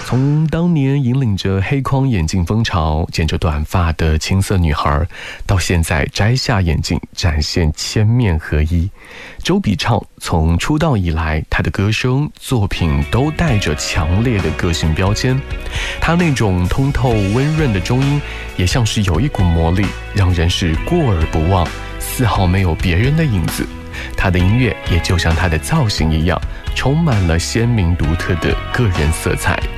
从当年引领着黑框眼镜风潮、剪着短发的青涩女孩，到现在摘下眼镜展现千面合一，周笔畅从出道以来，她的歌声作品都带着强烈的个性标签。她那种通透温润的中音，也像是有一股魔力，让人是过而不忘，丝毫没有别人的影子。她的音乐也就像她的造型一样，充满了鲜明独特的个人色彩。